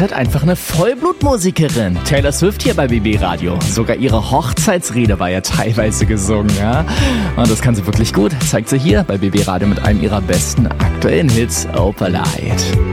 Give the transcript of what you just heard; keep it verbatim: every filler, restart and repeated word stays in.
halt einfach eine Vollblutmusikerin. Taylor Swift hier bei B B Radio. Sogar ihre Hochzeitsrede war ja teilweise gesungen, ja. Und das kann sie wirklich gut. Zeigt sie hier bei B B Radio mit einem ihrer besten aktuellen Hits, Opalite.